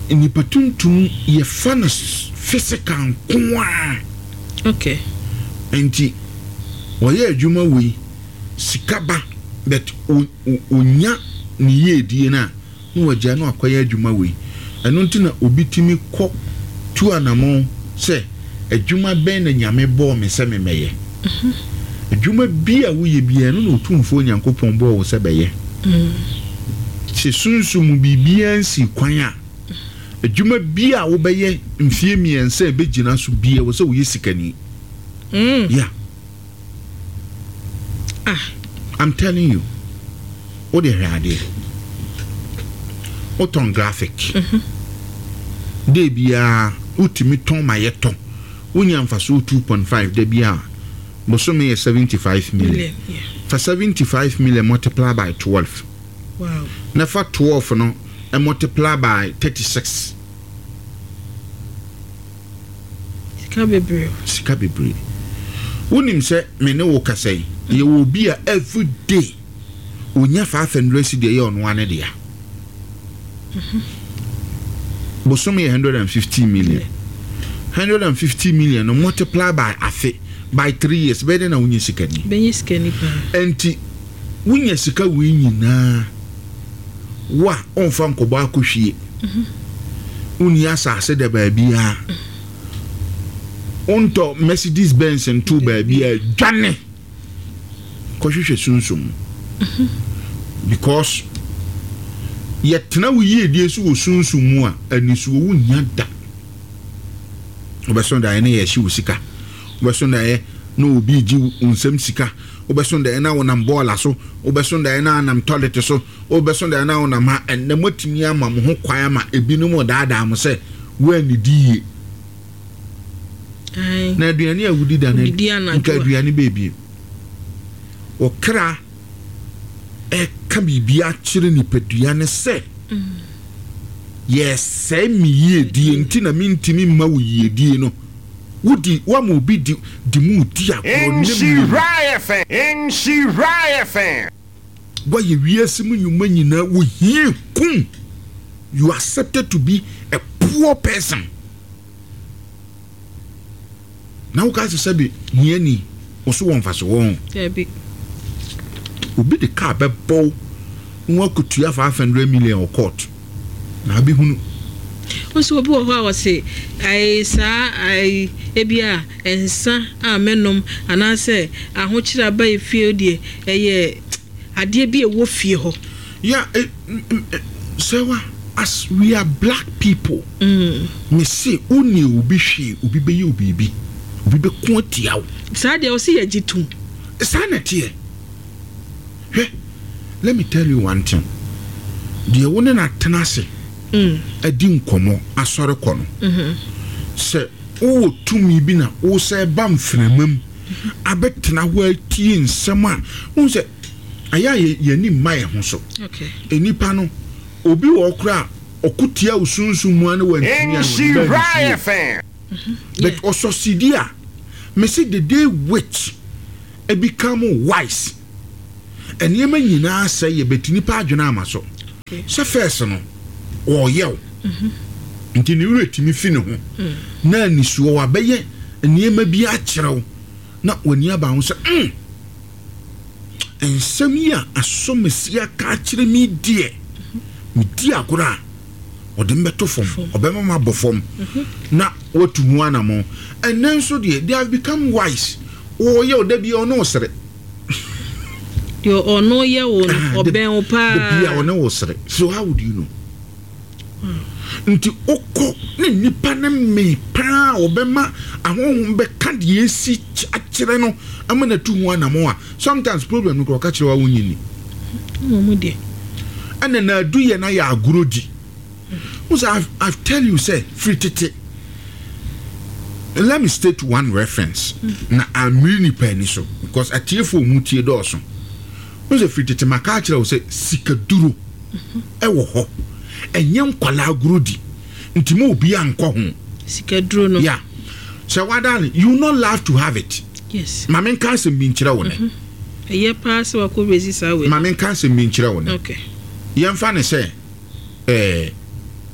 nipa tuntum ye fanas physical kwa. Okay. Enti woye adwuma we sikaba that onya ni ye die na wagya no akwaya adwuma we eno ntina obitimi kɔ tu anamo se adwuma ben na nyame bɔ me se me meye adwuma bia wo ye bia no otumfo nyankopɔn bɔ wo se beye se sunsum bibia nsi kwan a adwuma bia wo beye mfie miensa ebegina so bia wo se wo ye sikani. Yeah. I'm telling you. What the idea? What on graphic? They be ultimate ton my yeton. When you faso 2.5, they be Bosomi 75 million. Yeah. For 75 million multiply by 12. Wow. Never 12 no, and multiply by 36. Sika bebre. Unim say me ne wo kasai ye will be every day unya 500 cedi ye on one dia. Bosomi 150 million. 150 million no multiply by afe by 3 years better na unya sikani. Benye sikani pa. Enti unya sika we nyina wa onfa nkoba akohwie. Unya asase de ba bia. Onto Mercedes Benz and 2 baby Johnny Koshushe sunsum because yet now we ye dear so sunsum and is woon yada Obasonda any she was sika Obasonda no be Jew unsem sika Obasonda now on bola so Obasonda now and toilet so Obasonda now on ma and the motimia mam who kwama a binumo dada am say when the D. Na aduane a wudi da na nka aduane baby okra ka bibia kire ni peduane se yes say mi ye die nti na mintimi ma wo ye die no wudi wa mo bi di mu di akoro in she fan boy ye wiase mu nyuma nyina wo hie kun you accepted to be a poor person. Now guys say here ni oso won fa so won be obi the car be bow won kutua 500 million or court na be hunu oso obi wo ho say ai sa ai ebia ensa amenom anase ahokyira ba efie die eye ade bi e wo fie ho yeah so as we are black people me say uni obi hwe obi be ye obi bi be quantiao. Sadia o see a jitum. Sanity. Hey, let me tell you one thing. The woman at Tenase, a dim como, a sorry corner. Say, oh, to me, bina, oh, say, bam, fremum. I bet na well tea in summer. Who said, I ni my honso. Okay. Any panel, obi or cra, or kutia soon someone when she riot fan. But also Sidia. Me say the day which I become wise. And ye may na say ye betini pa adwena amaso. So first no or yew. Nti ni reti mi fi ne ho. Na ni suo wa beye ye ma bi a kyerɛw. Na wani aba ho say ensem ya asomesia ka kyerɛ mi die. Mi die akora. Odem beto fom obema ma bofom na watu mu anamo and then so they have become wise oh ye odabi ono sere yo ono ye oben pa the ono sere so how would you know nti okko ne nipa na me pa obema ahonhom be ka de esi akire no amana tu mu anamo a sometimes problem no ka kire wa wonyini mo de ana na adu ye na ya agurodi. I've tell you say free tete. Let me state one reference. Na I'm really penny so because at here for mutie doso. Was a free tete makachira say sikaduro. Ewo ho. Enyem kwala agurodi. Ntimo obi anko ho. Sikaduro no. Yeah. So what darling, you not love to have it. Yes. Mamen kan se binchira wona. Eye pass wa ko resisa we. Mamen kan se binchira wona. Okay. Yemfa ne say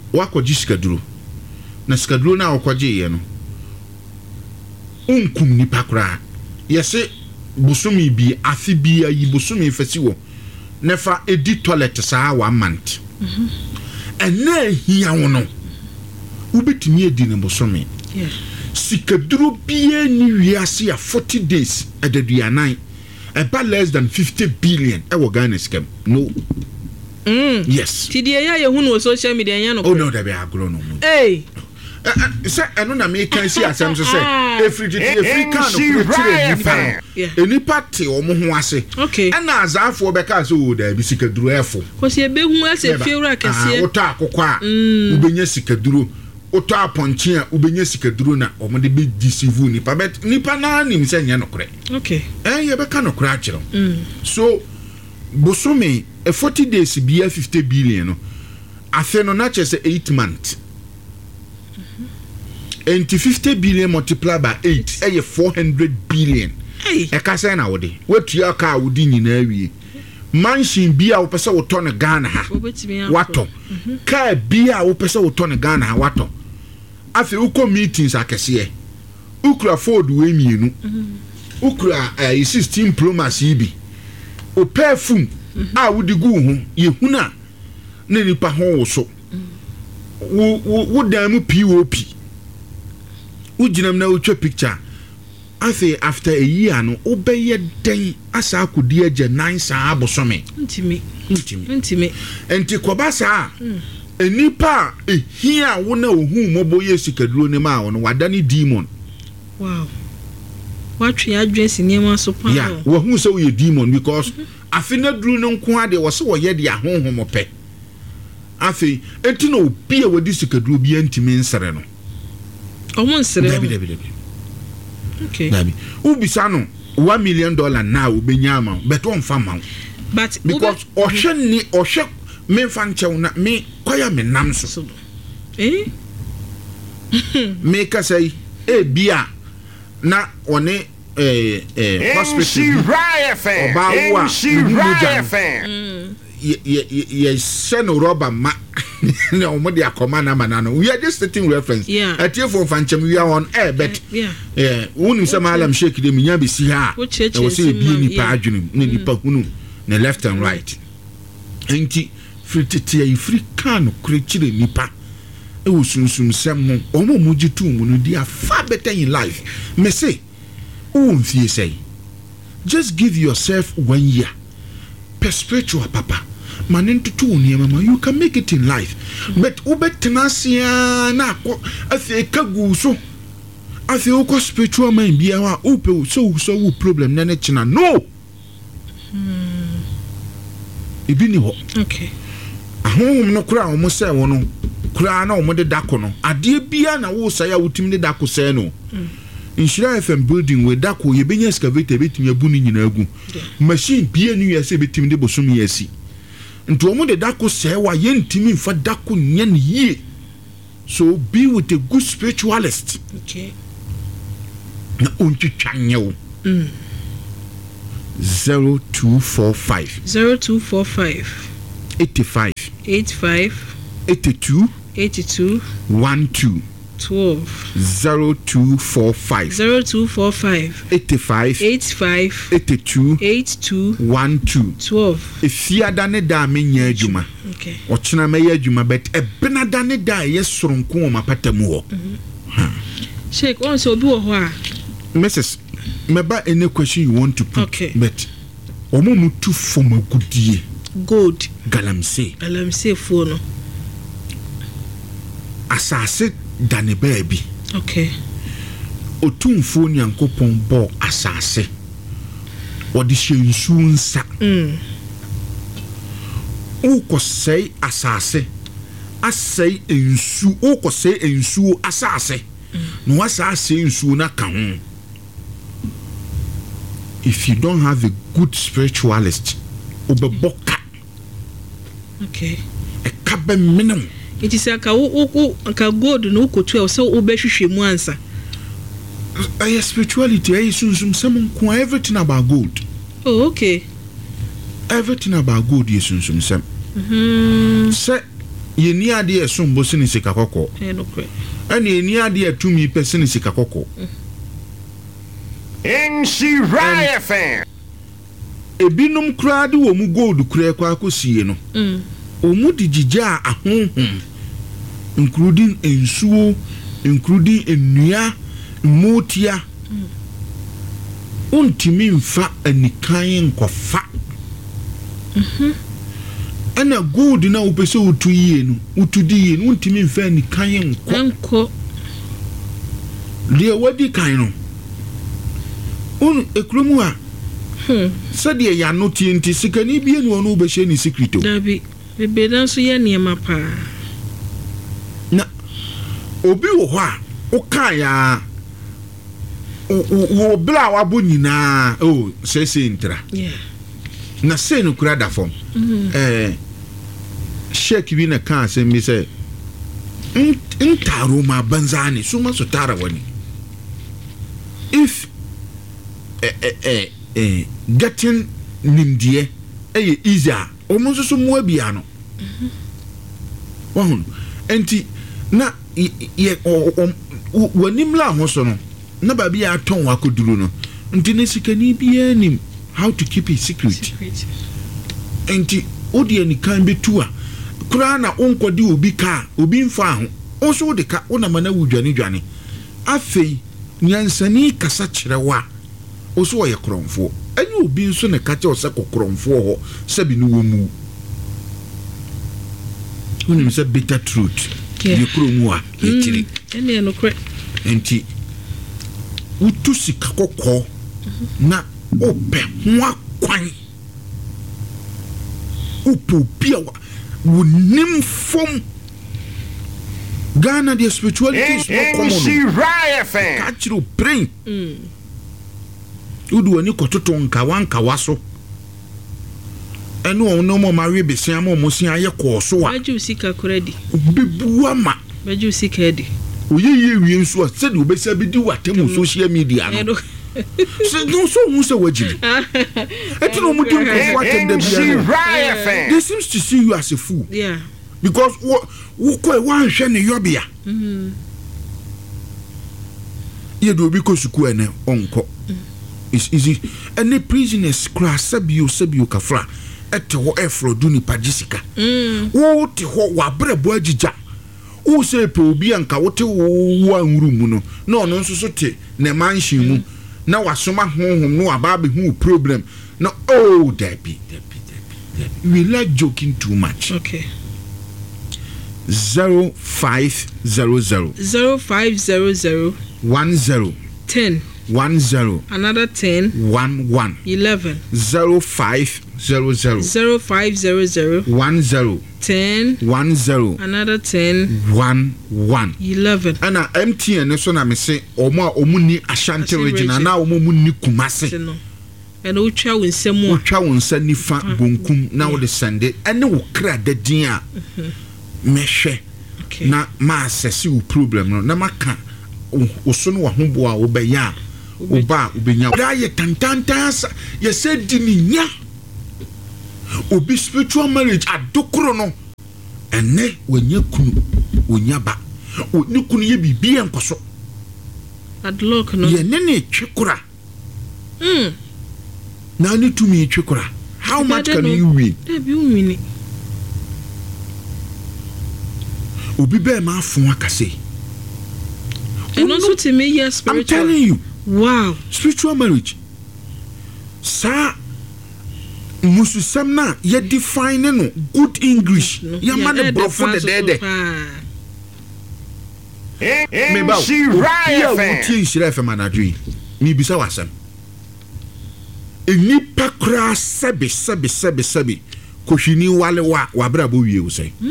wakɔgye sikaduro na sikaduro na wakɔgye ye no unkum nipa koraa yɛse bosomi bi afi bi ayi bosomi fasi wo nefa edi toilet saa 1 month ɛna hia wo no wobetumi edi ne bosomi sikaduro bia ni wiase a 40 days edaduanan eba less than 50 billion ewo Ghana scam no yes tidie ya hu no social media nya no oh no that be agro no hey say eno na me kan see asem so say every kan no kire enipa te omo ho ase na azafo beka so wo da bi sikaduro efo ko se be hu ase fiewura kese woto akokɔ a ubenya sikaduro woto aponche a ubenya sikaduro na omo de be deceive nipa bet nipa na nim se nya no kure ye beka no kure a kire so bosome 40 days bia 50 billion no afe no na chese 8 months and 50 billion multiplied by 8 eye 400 billion e ka say na wode wetua ka wodi nyina wie mansion bia wo pese wo to ne Ghana ha wato ka bia wo pese wo to ne Ghana ha wato afi uko meetings akese ukura Ford we mienu ukura 16 Pro Max bi o perfume a wodi gu ho ye huna ne nipa ho wo so wo dan mu POP ujinam na utwa picture afi after a year no obeye den asa akodi age 9 saa abosome ntimi enti koba saa enipa ehia wo na ohu mobo yesikaduro ne ma wo no wadani demon wow watwe adwesi niema so pa yeah wo hu so ye demon because afi na duru no nko ade wo se wo ye de ahonhom pe afi enti no obi a wadi sikaduro bi antimi nsere no nsere dabi okay dabi ubisa no $1 million now ubenya ama but on fama but because ohwe me fanchew na me kwaya me nam so me ka say bia na one hospital ye no rubber ma na omodi akoma na manano we are just setting reference atie for fanchem we are on air but unim say malam sheik de minya be si ha e wo say bi ni pa adwunu na nipa hunu na left and right enti frititi ai frika no krechire nipa e wo sunsum sem ho omo mujitu mu no dia far better in life me say fie say just give yourself 1 year per spiritual papa manintu tu ni mama you can make it in life but ubetenasia na ko afi kagu so afi uko spiritual man bia wa upe so problem na china no ibini ho okay ahom no kura omo se wono kura na omo de dako no ade bia na wo sa ya wutim de dako se no Inshira FM building we dako ye benya excavator betimi abu ni nyina agu machine bia nu yese betimi de bosom yesi nto omo de dako se wa ye ntimi mfa dako nya ne yie so be with a good spiritualist okay na ontwitwa nyew 0245 85 82 12 0245 85 82 12 Efiada ne da menya adwuma okay ochena meya adwuma but ebenada ne da ye soronko o mapatamu ho Sheikh on so obi wo ho a Mrs. Meba any question you want to put okay. But omo mutu from agudie gold galamse fo no asase dane baby okay otumfo nyankopon bo asase odi hyensu nsa ukosei asase asei ensu ukosei ensu asase no wasase ensu na kan if you don't have a good spiritualist obeboka okay e kabe minimum it is aka aka god no kotu e so obehwehwe mu ansa spirituality is some everything about gold. Oh okay. Everything about gold is some. Say ye ni ade esombo sene sika kokko ene ni ade atumi pese ne sika kokko Nhyira FM ebinom kura de wo mu gold kura kwa akosie no omu digija ahonhom including ensuo including ennua motia untimi mfa anikan nkofa ana gold na upese utu yie no utudi yie no untimi mfa anikan nko de wadi kan no ekromu a sade ya no tienti sikani bie no no be she ni secreto dabi bebe dan so ye niema pa na obi wo ho a o kan ya wo bla wa bo nyina se intra na se no kura da fom sheik bi na kan se mi se ntaro ma banzani so ma so tara wani if getting nimdie easy omo so mo abia no wahun enti na ye wanimla ho so no na ba bia aton wakoduru no enti ne sikani bia nim how to keep it secret enti odi ani kan betu a kura na onkodi obi ka obi mfa ho onso de ka ona mana wudwane afei nyansani kasa kirewa oso ye kromfo anyi obi nso ne ka che ose kokromfo ho sabi no wo mu unim se bitter truth ye kromu a ye kiri ene no kre enti utu sika kokko na ope ho akwan upo bia wonim fom Ghana the spirituality is not common. Catch you brain. Udu ani kototo nka waso. Eno no mo marry besia mo mosia ye ko so a. Baju sika koredi. Bebuwa ma. Baju sika edi. Oye wie nso a said obesa bi di watem social media no. So no so who say wajili. Etino mu di nko watem da bia. They seems to see you as a fool. Yeah. Because wo wan hwe ne yobia ye do bi ko suku ene onko it's easy any prisoners cross sabio kafra eto efro du ni pagisika wo te ho wa brebo agija wo se pe obi anka wo te wo anwuru mu no na ono nso so te ne mansion mu na wasoma honhom no aba be hu problem no debi we like joking too much. Okay. 0500 10 another 10 11 0500 10 another 10 11 ana MTN so na me se omo ni Ashanti region na omo ni Kumase ena utwa wonsem utwa wonsa nifa bonkum na wo de sende ene wo kra dadin a mehwe na ma assess wo problem no na maka oso no ho boa wo be ya wo ba ubenya da ye tantantansa ye said dininya obi spiritual marriage adokoro no ene wanya kunu wonya ba oni kunu ye bibia nkoso adlock no ye ne twekura na ni tumi twekura how much can you win debi win obi be ma fun akase and also to me yes spiritual. I'm telling you, wow, spiritual marriage sa mususam na ye define no good English ya man the bro for the dead me ba ya wuti Nhyira FM anadwi mi bisa wasam eni pakra sebe kohwini wale wa bra bo wie wo sei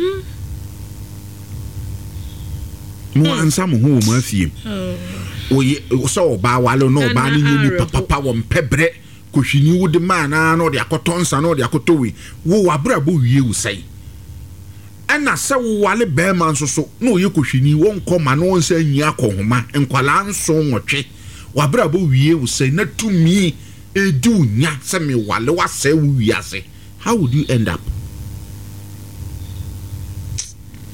mo ansam ho mo afiem oye so oba wale no oba ni ni papa wo mpebre kohwini wo de man na no de akotonsa no de akotowi wo wa bra bo wie wo sei ana se wo wale be man so no ye kohwini wo nkoma no nsa nyi akohoma enkwala nso nwotwe wa bra bo wie wo sei na tumi edu nya se me wale wa se wo wiase how would you end up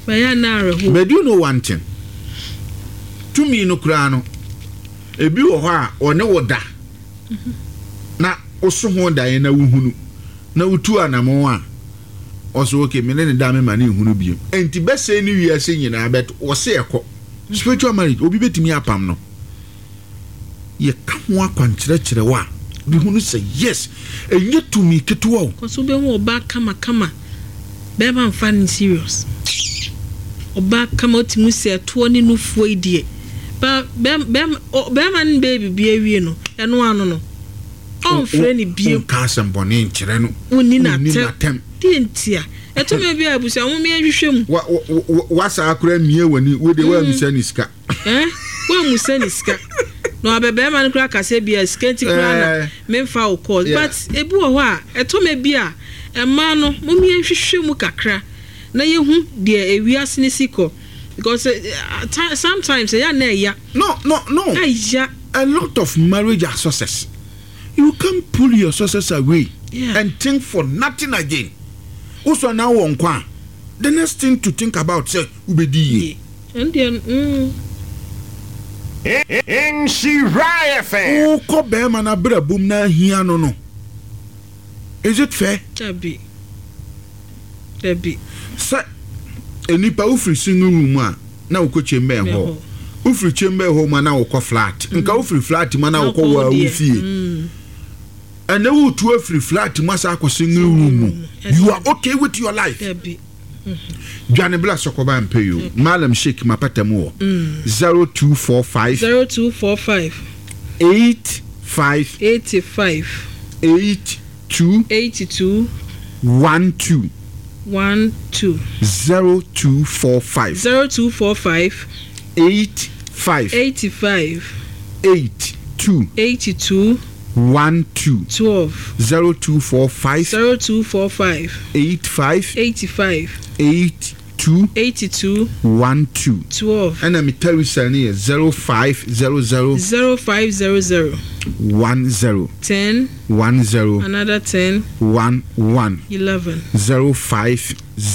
Baya na reho. But do you know one thing? To me no kra no. Ebi wo ho a one wo da. Na oso ho da ye na wuhunu. Na utu anamo a. Oso okay me ne da me ma na ehunu biem. Enti be say ni wi ase nyina bet wo se ekọ. Spiritual marriage obi betimi apam no. Ye ka ho akwankyerɛkyerɛ wa. Bi hunu say yes. Enye to me ketewa o. Koso be ho oba kama. Be man fan serious. Oba kama otimu se to ni no fuo idie. Ba man baby bi awie no. Eno ano no. On frɛ ni biem ka asɛm bɔne nkyerɛ no woni na tem dientia eto me bia abusa wo me ahwehwɛ mu wa sa akora mie wani wo de wa musa ni ska wa musa ni ska no abebe man kura kase bia skenti kura na me fa o call but ebu wo a eto me bia ema no mo me ahwehwɛ mu kakra na yehu de ewiase ni siko because sometimes ya na ya no ya a lot of marriage are success. You can't pull your sources away and think for nothing again. Also now on kwa. The next thing to think about say ubedi. And then in Shirai FM. Oh, ko be man abra boom na hia no. Is it fair? Debbie. Sa enipa ufri single room a na uko chamber ho. Ufri chamber ho ma na uko flat. Nka ufri flat ma na uko wa ufie. And then we to free flat masako single room. You are okay with your life. Johnny Blast Sokoba and pay you. Malam Sheikh Mapata Mo 0245 85 82 12 0245 85 82 12 0245 85 82 12 and I'm telling you 0500 10 another 10 11 0500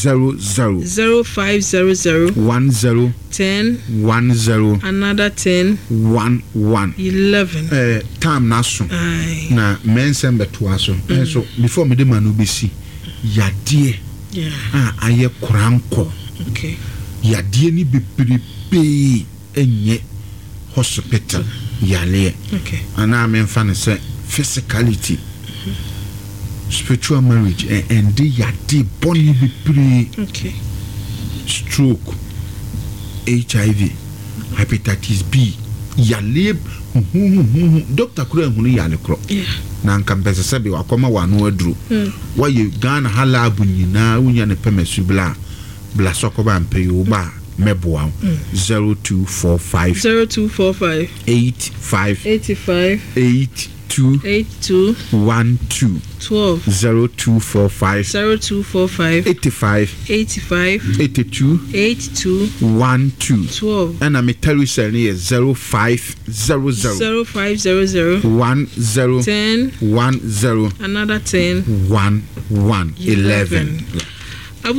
10 another 10 11 time naso na mensen beto so so before me de manu besi yade aye kranko okay yade ni bebrebe enye hospital yale okay ana me mfa ne say physicality spiritual marriage and the yade boni bebre okay stroke HIV hepatitis B yale doctor kura hunu yale kro na nka mpese sebe wakoma wanu aduru waye Ghana halabu nyina unya ne pemesu bla sokoba mpeyo ba meboa 0245 85 82 12 0245 85 82 12 and I'm tell you say 0500 10 another 10 11